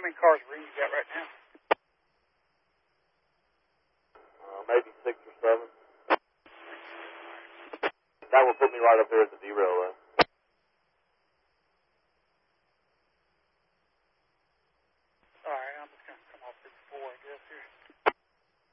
many cars Green you got right now? Maybe 6 or 7. That will put me right up there at the derail, though.